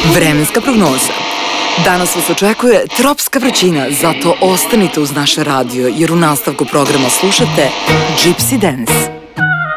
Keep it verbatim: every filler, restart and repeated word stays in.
Vremenska prognoza. Danas vas očekuje tropska vrućina, zato ostanite uz naše radio, jer u nastavku programa slušate Gypsy Dance.